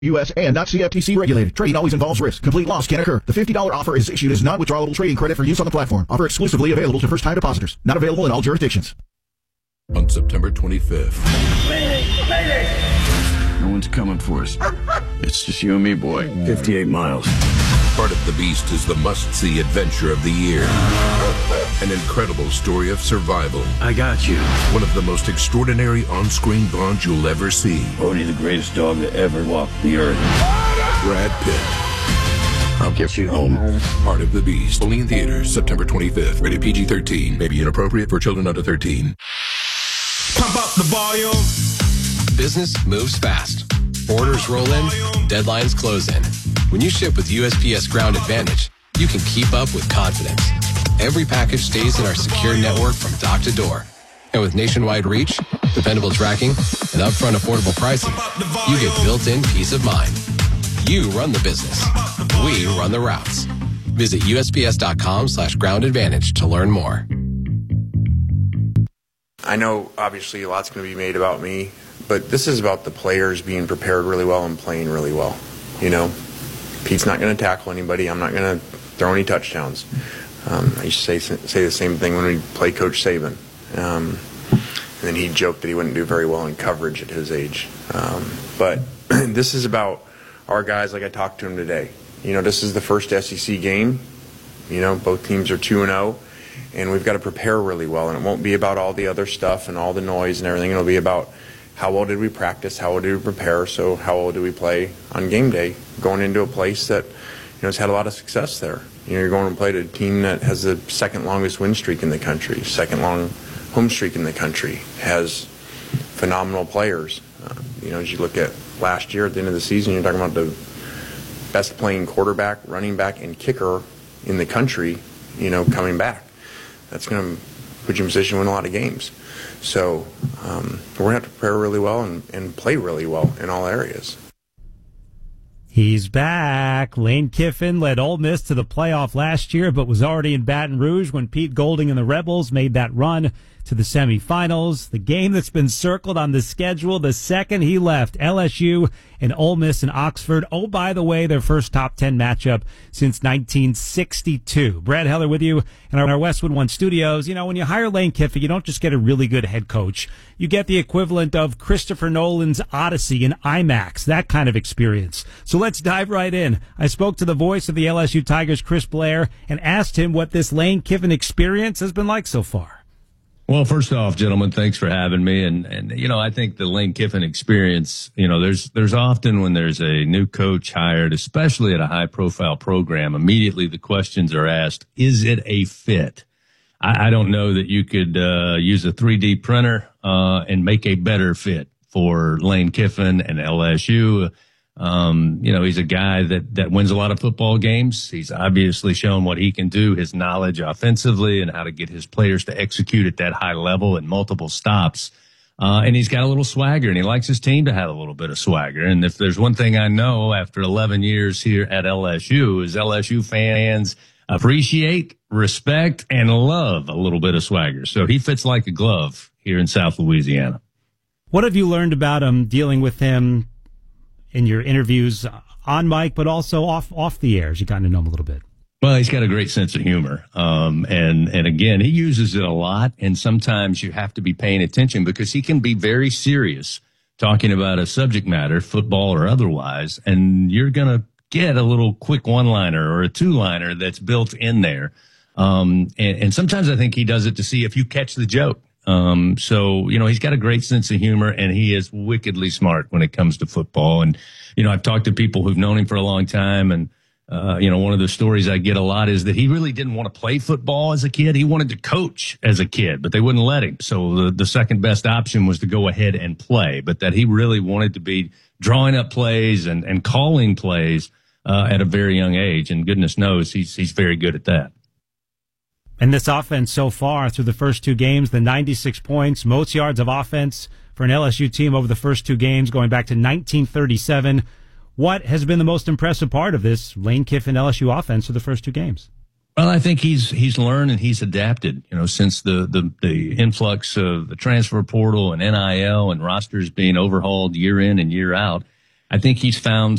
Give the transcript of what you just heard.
U.S. and not CFTC regulated. Trading always involves risk. Complete loss can occur. The $50 offer is issued as non-withdrawable trading credit for use on the platform. Offer exclusively available to first-time depositors. Not available in all jurisdictions. On September 25th. No one's coming for us. It's just you and me, boy. 58 miles. Part of the Beast is the must-see adventure of the year. An incredible story of survival. I got you. One of the most extraordinary on-screen bonds you'll ever see. Bodie, the greatest dog to ever walk the earth. Brad Pitt. I'll get you home. Part of the Beast. Only in theaters September 25th. Rated PG-13. May be inappropriate for children under 13. Pump up the volume. Business moves fast. Orders roll in. Deadlines close in. When you ship with USPS Ground Advantage, you can keep up with confidence. Every package stays in our secure network from dock to door. And with nationwide reach, dependable tracking, and upfront affordable pricing, you get built-in peace of mind. You run the business. We run the routes. Visit USPS.com/Ground Advantage to learn more. I know, obviously, a lot's going to be made about me, but this is about the players being prepared really well and playing really well. You know, Pete's not going to tackle anybody. I'm not going to throw any touchdowns. I used to say the same thing when we played Coach Saban. And then he joked that he wouldn't do very well in coverage at his age. But this is about our guys, like I talked to him today. You know, this is the first SEC game. You know, both teams are 2-0. And we've got to prepare really well. And it won't be about all the other stuff and all the noise and everything. It'll be about how well did we practice, how well did we prepare, so how well do we play on game day, going into a place that, you know, has had a lot of success there. You know, you're going to play a team that has the second longest win streak in the country, second long home streak in the country, has phenomenal players. You know, as you look at last year at the end of the season, you're talking about the best playing quarterback, running back, and kicker in the country, you know, coming back. That's going to put you in position to win a lot of games. So we're going to have to prepare really well and play really well in all areas. He's back. Lane Kiffin led Ole Miss to the playoff last year, but was already in Baton Rouge when Pete Golding and the Rebels made that run to the semifinals. The game that's been circled on the schedule the second he left, LSU and Ole Miss in Oxford. Oh, by the way, their first top 10 matchup since 1962. Brad Heller with you in our Westwood One studios. You know, when you hire Lane Kiffin, you don't just get a really good head coach. You get the equivalent of Christopher Nolan's Odyssey in IMAX, that kind of experience. So let's dive right in. I spoke to the voice of the LSU Tigers, Chris Blair, and asked him what this Lane Kiffin experience has been like so far. Well, first off, gentlemen, thanks for having me. And you know, I think the Lane Kiffin experience, you know, there's often when there's a new coach hired, especially at a high profile program, immediately the questions are asked, is it a fit? I don't know that you could use a 3D printer and make a better fit for Lane Kiffin and LSU. You know, he's a guy that wins a lot of football games. He's obviously shown what he can do, his knowledge offensively and how to get his players to execute at that high level in multiple stops. And he's got a little swagger, and he likes his team to have a little bit of swagger. And if there's one thing I know after 11 years here at LSU is LSU fans appreciate, respect, and love a little bit of swagger. So he fits like a glove here in South Louisiana. What have you learned about him, dealing with him in your interviews on mic, but also off the air, as you gotten to know him a little bit? Well, he's got a great sense of humor. And again, he uses it a lot. And sometimes you have to be paying attention because he can be very serious talking about a subject matter, football or otherwise. And you're going to get a little quick one-liner or a two-liner that's built in there. And sometimes I think he does it to see if you catch the joke. So, you know, he's got a great sense of humor, and he is wickedly smart when it comes to football. And, you know, I've talked to people who've known him for a long time, and, you know, one of the stories I get a lot is that he really didn't want to play football as a kid. He wanted to coach as a kid, but they wouldn't let him. So the second best option was to go ahead and play, but that he really wanted to be drawing up plays and calling plays at a very young age. And goodness knows he's very good at that. And this offense so far through the first two games, the 96 points, most yards of offense for an LSU team over the first two games going back to 1937. What has been the most impressive part of this Lane Kiffin LSU offense for the first two games? Well, I think he's learned and he's adapted, you know, since the influx of the transfer portal and NIL and rosters being overhauled year in and year out. I think he's found